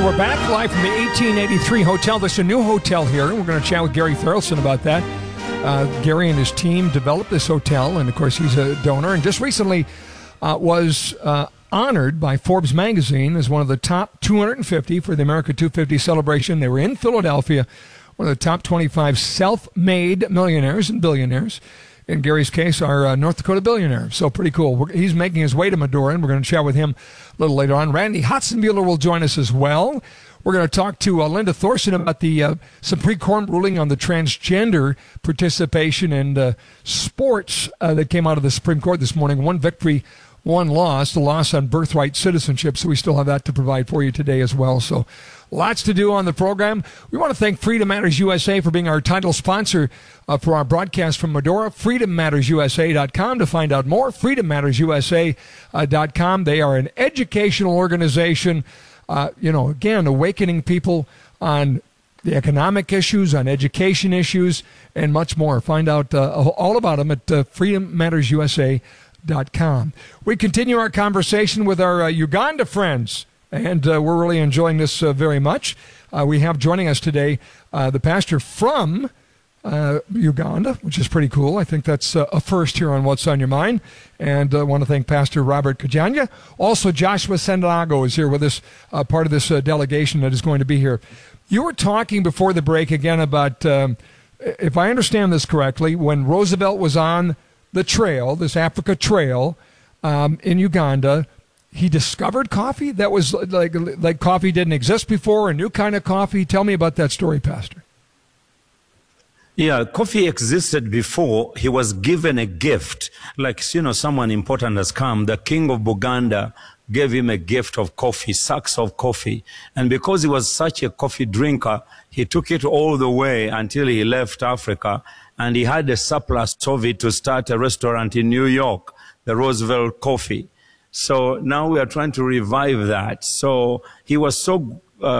we're back live from the 1883 Hotel. This is a new hotel here. We're going to chat with Gary Tharaldson about that. Gary and his team developed this hotel, and of course he's a donor. And just recently was honored by Forbes magazine as one of the top 250 for the America 250 celebration. They were in Philadelphia, one of the top 25 self-made millionaires and billionaires. In Gary's case, our North Dakota billionaire. So pretty cool. He's making his way to Medora, and we're going to chat with him a little later on. Randy Hotzenbuehler will join us as well. We're going to talk to Linda Thorson about the Supreme Court ruling on the transgender participation in sports that came out of the Supreme Court this morning. One victory, one loss, the loss on birthright citizenship. So we still have that to provide for you today as well. So lots to do on the program. We want to thank Freedom Matters USA for being our title sponsor for our broadcast from Medora. FreedomMattersUSA.com to find out more. FreedomMattersUSA.com. They are an educational organization, again, awakening people on the economic issues, on education issues, and much more. Find out all about them at FreedomMattersUSA.com. We continue our conversation with our Uganda friends, and we're really enjoying this very much. We have joining us today the pastor from Uganda, which is pretty cool. I think that's a first here on What's on Your Mind. And I want to thank Pastor Robert Kajanya. Also, Joshua Sendago is here with us, part of this delegation that is going to be here. You were talking before the break again about, if I understand this correctly, when Roosevelt was on the trail, this Africa Trail in Uganda, he discovered coffee? That was like coffee didn't exist before, a new kind of coffee. Tell me about that story, Pastor. Yeah, coffee existed before. He was given a gift. Like, someone important has come. The king of Buganda gave him a gift of coffee, sacks of coffee. And because he was such a coffee drinker, he took it all the way until he left Africa. And he had a surplus of it to start a restaurant in New York, the Roosevelt Coffee. So now we are trying to revive that. So he was so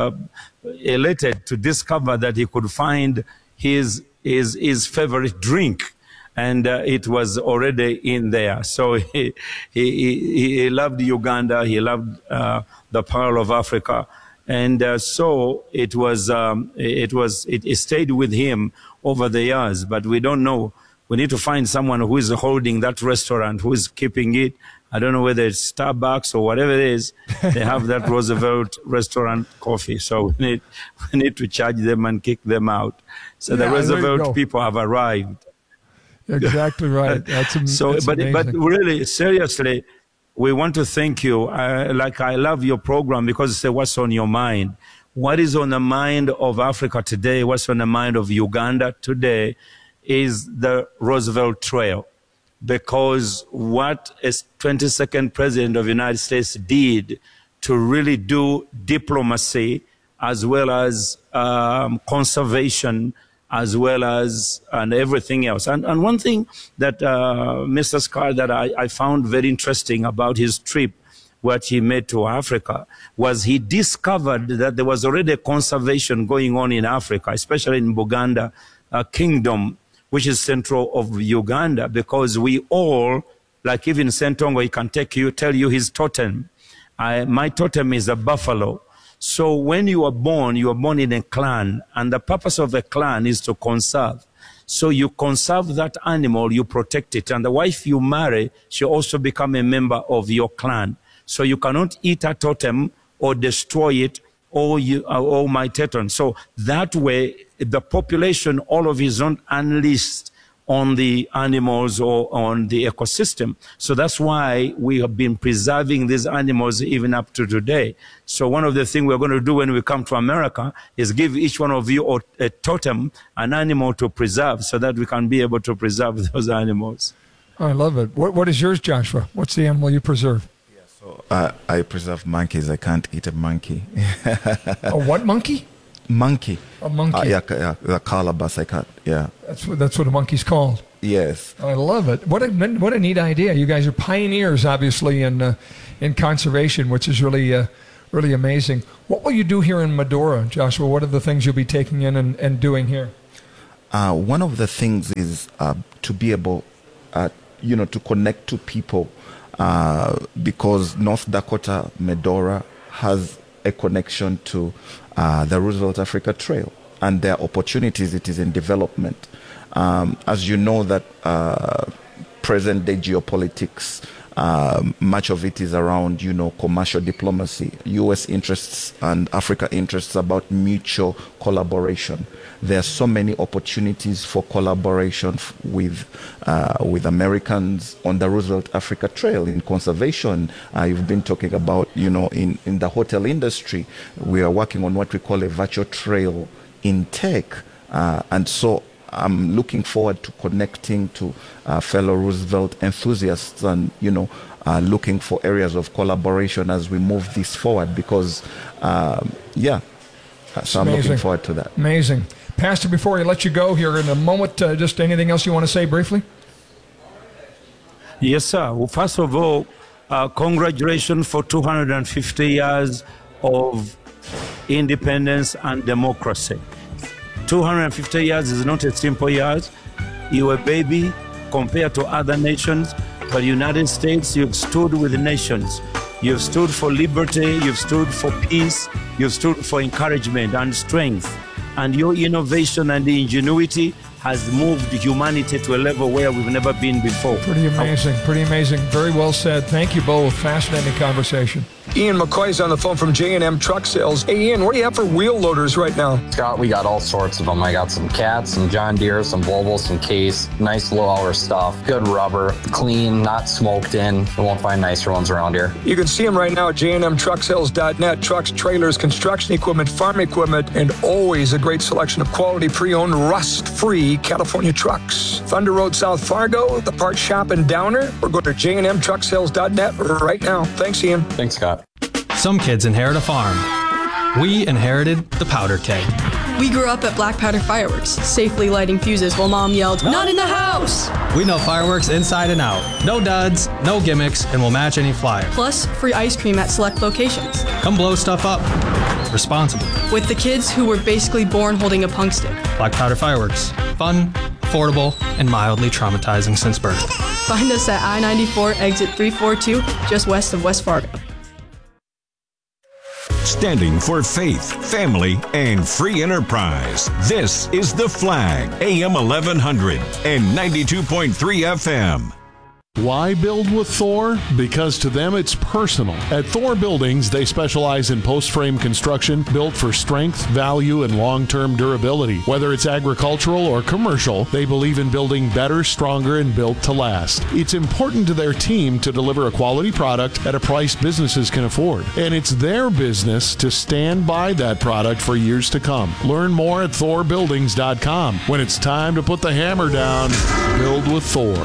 elated to discover that he could find his favorite drink, and it was already in there. So he loved Uganda. He loved the Pearl of Africa, and so it stayed with him over the years. But we don't know. We need to find someone who is holding that restaurant, who is keeping it. I don't know whether it's Starbucks or whatever it is. They have that Roosevelt restaurant coffee. So we need to charge them and kick them out. So the Roosevelt people have arrived. Exactly right. That's amazing. But really, seriously, we want to thank you. I love your program because it's what's on your mind. What is on the mind of Africa today, what's on the mind of Uganda today is the Roosevelt Trail. Because what a 22nd president of the United States did to really do diplomacy as well as conservation as well as and everything else. And one thing that Mr. Scar that I found very interesting about his trip, what he made to Africa, was he discovered that there was already a conservation going on in Africa, especially in Buganda Kingdom, which is central of Uganda, because we all, like even Sentongo, he can tell you his totem. My totem is a buffalo. So when you are born in a clan, and the purpose of a clan is to conserve. So you conserve that animal, you protect it, and the wife you marry, she also become a member of your clan. So you cannot eat a totem or destroy it or my totem. So that way, the population, all of it is not unleashed on the animals or on the ecosystem. So that's why we have been preserving these animals even up to today. So one of the things we're going to do when we come to America is give each one of you a totem, an animal to preserve, so that we can be able to preserve those animals. I love it. What is yours, Joshua? What's the animal you preserve? I preserve monkeys. I can't eat a monkey. A what monkey? Monkey. A monkey. The calabash. I can't. Yeah. That's what a monkey's called. Yes. I love it. What a neat idea. You guys are pioneers, obviously, in conservation, which is really really amazing. What will you do here in Medora, Joshua? What are the things you'll be taking in and doing here? One of the things is to be able, to connect to people. Because North Dakota, Medora, has a connection to the Roosevelt Africa Trail and their opportunities. It is in development. As you know, that present-day geopolitics, much of it is around, commercial diplomacy, U.S. interests and Africa interests about mutual collaboration. There are so many opportunities for collaboration with Americans on the Roosevelt Africa Trail in conservation. You've been talking about, in the hotel industry, we are working on what we call a virtual trail in tech. And so I'm looking forward to connecting to fellow Roosevelt enthusiasts and, looking for areas of collaboration as we move this forward because, so I'm looking forward to that. Amazing. Pastor, before I let you go here in a moment, just anything else you want to say briefly? Yes, sir. Well, first of all, congratulations for 250 years of independence and democracy. 250 years is not a simple years. You're a baby compared to other nations, but the United States, you've stood with the nations. You've stood for liberty, you've stood for peace, you've stood for encouragement and strength. And your innovation and ingenuity has moved humanity to a level where we've never been before. Pretty amazing, pretty amazing. Very well said. Thank you both. Fascinating conversation. Ian McCoy's on the phone from J&M Truck Sales. Hey, Ian, what do you have for wheel loaders right now? Scott, we got all sorts of them. I got some Cats, some John Deere, some Volvo, some Case. Nice low-hour stuff. Good rubber. Clean, not smoked in. You won't find nicer ones around here. You can see them right now at jnmtrucksales.net. Trucks, trailers, construction equipment, farm equipment, and always a great selection of quality pre-owned, rust-free California trucks. Thunder Road, South Fargo, the parts shop in Downer, or go to jnmtrucksales.net right now. Thanks, Ian. Thanks, Scott. Some kids inherit a farm. We inherited the powder keg. We grew up at Black Powder Fireworks, safely lighting fuses while Mom yelled, "Not in the house!" We know fireworks inside and out. No duds, no gimmicks, and we'll match any flyer. Plus, free ice cream at select locations. Come blow stuff up responsibly. With the kids who were basically born holding a punk stick. Black Powder Fireworks. Fun, affordable, and mildly traumatizing since birth. Find us at I-94 exit 342, just west of West Fargo. Standing for faith, family, and free enterprise. This is The Flag, AM 1100 and 92.3 FM. Why build with Thor? Because to them it's personal. At Thor Buildings, they specialize in post-frame construction built for strength, value, and long-term durability. Whether it's agricultural or commercial, they believe in building better, stronger, and built to last. It's important to their team to deliver a quality product at a price businesses can afford. And it's their business to stand by that product for years to come. Learn more at ThorBuildings.com. When it's time to put the hammer down, build with Thor.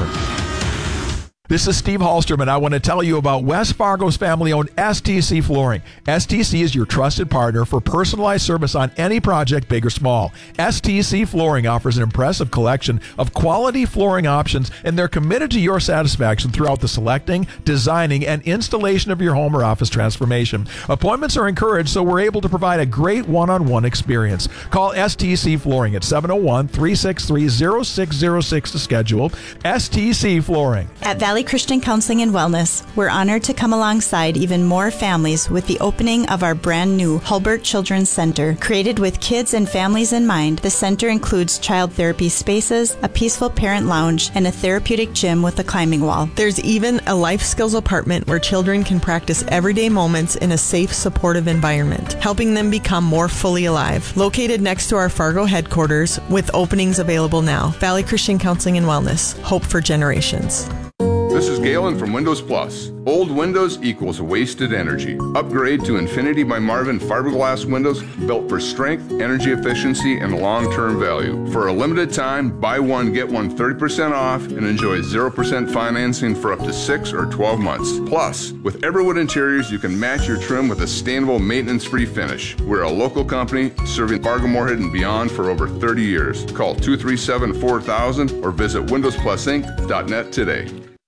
This is Steve Hallstrom, and I want to tell you about West Fargo's family-owned STC Flooring. STC is your trusted partner for personalized service on any project, big or small. STC Flooring offers an impressive collection of quality flooring options, and they're committed to your satisfaction throughout the selecting, designing, and installation of your home or office transformation. Appointments are encouraged, so we're able to provide a great one-on-one experience. Call STC Flooring at 701-363-0606 to schedule. STC Flooring. At Valley Christian Counseling and Wellness, we're honored to come alongside even more families with the opening of our brand new Hulbert Children's Center. Created with kids and families in mind, the center includes child therapy spaces, a peaceful parent lounge, and a therapeutic gym with a climbing wall. There's even a life skills apartment where children can practice everyday moments in a safe, supportive environment, helping them become more fully alive. Located next to our Fargo headquarters with openings available now. Valley Christian Counseling and Wellness. Hope for generations. This is Galen from Windows Plus. Old windows equals wasted energy. Upgrade to Infinity by Marvin fiberglass windows built for strength, energy efficiency, and long-term value. For a limited time, buy one, get one 30% off and enjoy 0% financing for up to 6 or 12 months. Plus, with Everwood Interiors, you can match your trim with a sustainable, maintenance-free finish. We're a local company serving Fargo, Moorhead, and beyond for over 30 years. Call 237-4000 or visit windowsplusinc.net today.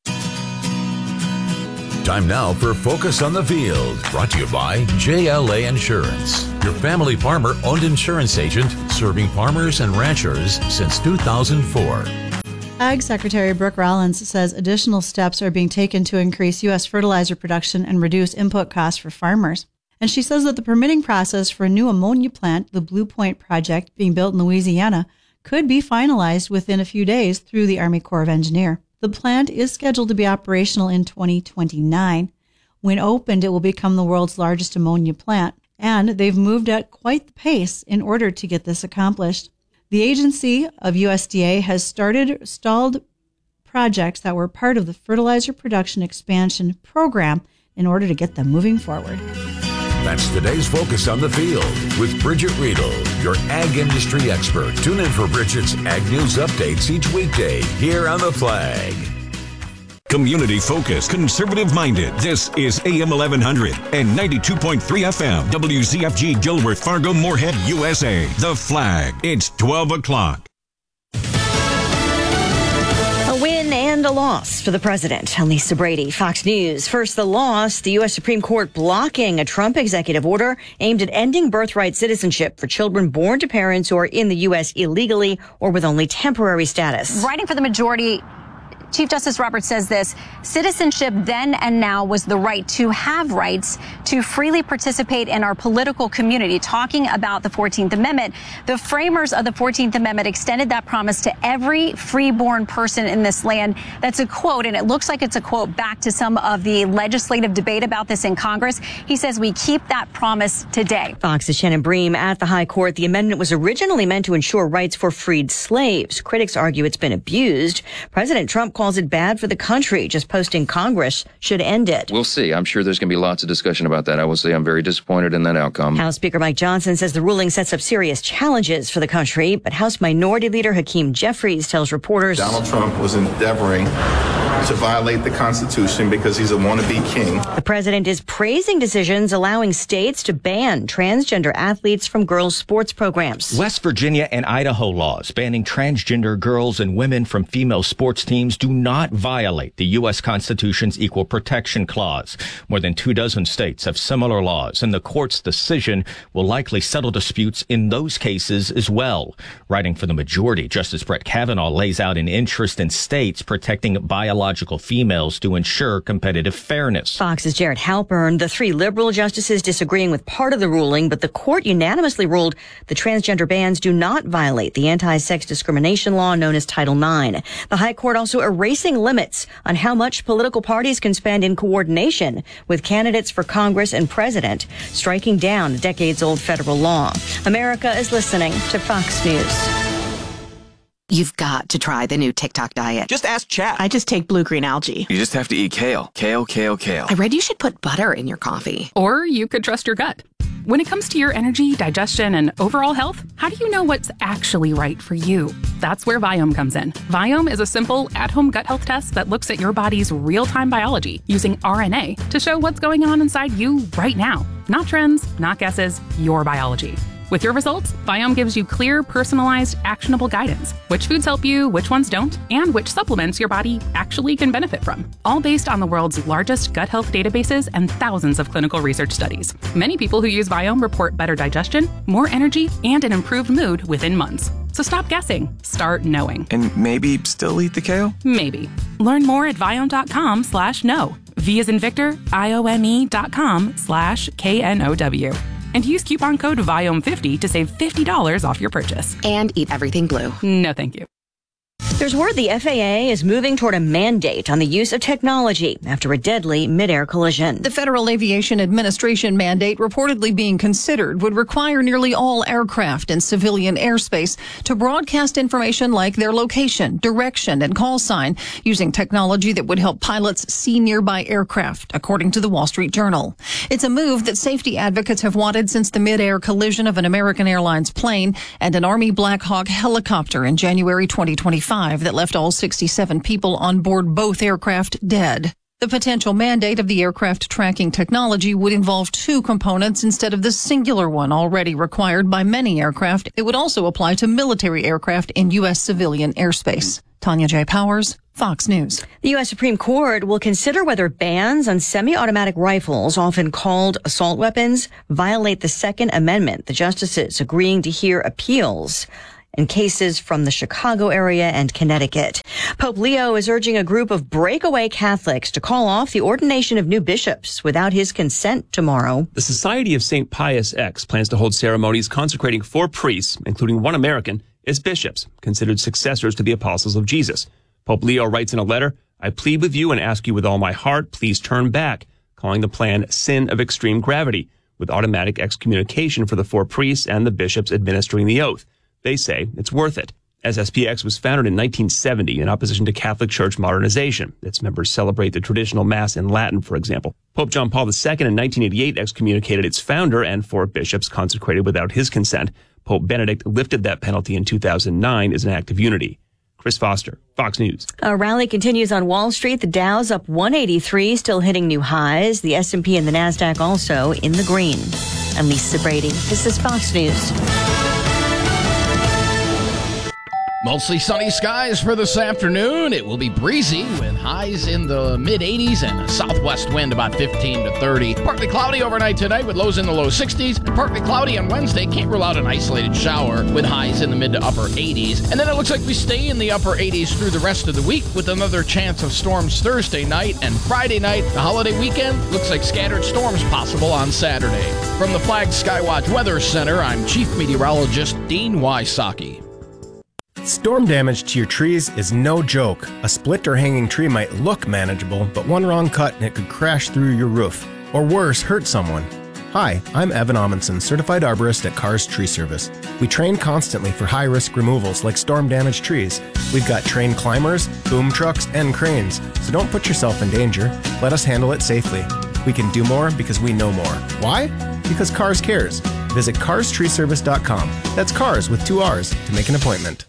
Time now for Focus on the Field, brought to you by JLA Insurance, your family farmer-owned insurance agent serving farmers and ranchers since 2004. Ag Secretary Brooke Rollins says additional steps are being taken to increase U.S. fertilizer production and reduce input costs for farmers. And she says that the permitting process for a new ammonia plant, the Blue Point project being built in Louisiana, could be finalized within a few days through the Army Corps of Engineers. The plant is scheduled to be operational in 2029. When opened, it will become the world's largest ammonia plant, and they've moved at quite the pace in order to get this accomplished. The agency of USDA has stalled projects that were part of the fertilizer production expansion program in order to get them moving forward. That's today's Focus on the Field with Bridget Riedel, your ag industry expert. Tune in for Bridget's Ag News updates each weekday here on The Flag. Community focused, conservative minded. This is AM 1100 and 92.3 FM. WZFG Gilbert, Fargo, Moorhead, USA. The Flag. It's 12 o'clock. A win and a loss for the president. I'm Lisa Brady, Fox News. First, the loss, the U.S. Supreme Court blocking a Trump executive order aimed at ending birthright citizenship for children born to parents who are in the U.S. illegally or with only temporary status. Writing for the majority, Chief Justice Roberts says this: citizenship then and now was the right to have rights to freely participate in our political community. Talking about the 14th Amendment, the framers of the 14th Amendment extended that promise to every freeborn person in this land. That's a quote, and it looks like it's a quote back to some of the legislative debate about this in Congress. He says we keep that promise today. Fox's Shannon Bream at the High Court. The amendment was originally meant to ensure rights for freed slaves. Critics argue it's been abused. President Trump calls it bad for the country. Just posting Congress should end it. We'll see. I'm sure there's going to be lots of discussion about that. I will say I'm very disappointed in that outcome. House Speaker Mike Johnson says the ruling sets up serious challenges for the country, but House Minority Leader Hakeem Jeffries tells reporters Donald Trump was endeavoring to violate the Constitution because he's a wannabe king. The president is praising decisions allowing states to ban transgender athletes from girls' sports programs. West Virginia and Idaho laws banning transgender girls and women from female sports teams do not violate the U.S. Constitution's Equal Protection Clause. More than 24 states have similar laws, and the court's decision will likely settle disputes in those cases as well. Writing for the majority, Justice Brett Kavanaugh lays out an interest in states protecting biological females to ensure competitive fairness. Fox's Jared Halpern, the three liberal justices disagreeing with part of the ruling, but the court unanimously ruled the transgender bans do not violate the anti-sex discrimination law known as Title IX. The High Court also erasing limits on how much political parties can spend in coordination with candidates for Congress and president, striking down a decades-old federal law. America is listening to Fox News. You've got to try the new TikTok diet. Just ask chat. I just take blue-green algae. You just have to eat kale. Kale, kale, kale. I read you should put butter in your coffee. Or you could trust your gut. When it comes to your energy, digestion, and overall health, how do you know what's actually right for you? That's where Viome comes in. Viome is a simple, at-home gut health test that looks at your body's real-time biology using RNA to show what's going on inside you right now. Not trends, not guesses, your biology. With your results, Viome gives you clear, personalized, actionable guidance. Which foods help you, which ones don't, and which supplements your body actually can benefit from. All based on the world's largest gut health databases and thousands of clinical research studies. Many people who use Viome report better digestion, more energy, and an improved mood within months. So stop guessing. Start knowing. And maybe still eat the kale? Maybe. Learn more at Viome.com/know. V as in Victor, IOME.com/KNOW. And use coupon code VIOME50 to save $50 off your purchase. And eat everything blue. No, thank you. There's word the FAA is moving toward a mandate on the use of technology after a deadly mid-air collision. The Federal Aviation Administration mandate reportedly being considered would require nearly all aircraft in civilian airspace to broadcast information like their location, direction, and call sign using technology that would help pilots see nearby aircraft, according to the Wall Street Journal. It's a move that safety advocates have wanted since the mid-air collision of an American Airlines plane and an Army Black Hawk helicopter in January 2025. That left all 67 people on board both aircraft dead. The potential mandate of the aircraft tracking technology would involve two components instead of the singular one already required by many aircraft. It would also apply to military aircraft in U.S. civilian airspace. Tanya J. Powers, Fox News. The U.S. Supreme Court will consider whether bans on semi-automatic rifles, often called assault weapons, violate the Second Amendment. The justices agreeing to hear appeals. and cases from the Chicago area and Connecticut. Pope Leo is urging a group of breakaway Catholics to call off the ordination of new bishops without his consent tomorrow. The Society of St. Pius X plans to hold ceremonies consecrating 4 priests, including 1 American, as bishops, considered successors to the apostles of Jesus. Pope Leo writes in a letter, "I plead with you and ask you with all my heart, please turn back," calling the plan sin of extreme gravity, with automatic excommunication for the 4 priests and the bishops administering the oath. They say it's worth it. SSPX was founded in 1970 in opposition to Catholic Church modernization. Its members celebrate the traditional Mass in Latin, for example. Pope John Paul II in 1988 excommunicated its founder and 4 bishops consecrated without his consent. Pope Benedict lifted that penalty in 2009 as an act of unity. Chris Foster, Fox News. A rally continues on Wall Street. The Dow's up 183, still hitting new highs. The S&P and the NASDAQ also in the green. I'm Lisa Brady. This is Fox News. Mostly sunny skies for this afternoon. It will be breezy with highs in the mid-80s and a southwest wind about 15 to 30. Partly cloudy overnight tonight with lows in the low 60s. And partly cloudy on Wednesday. Can't rule out an isolated shower with highs in the mid to upper 80s. And then it looks like we stay in the upper 80s through the rest of the week with another chance of storms Thursday night and Friday night. The holiday weekend looks like scattered storms possible on Saturday. From the Flag Skywatch Weather Center, I'm Chief Meteorologist Dean Wysocki. Storm damage to your trees is no joke. A split or hanging tree might look manageable, but one wrong cut and it could crash through your roof. Or worse, hurt someone. Hi, I'm Evan Amundsen, certified arborist at Cars Tree Service. We train constantly for high-risk removals like storm-damaged trees. We've got trained climbers, boom trucks, and cranes, so don't put yourself in danger. Let us handle it safely. We can do more because we know more. Why? Because Cars cares. Visit carstreeservice.com. That's cars with 2 R's to make an appointment.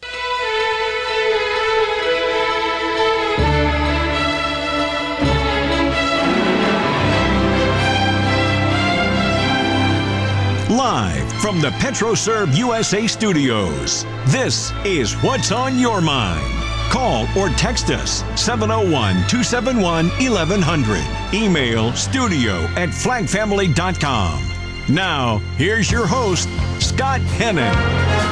Live from the PetroServe USA studios, this is What's on Your Mind. Call or text us 701-271-1100. Email studio@flagfamily.com. Now, here's your host, Scott Hennon.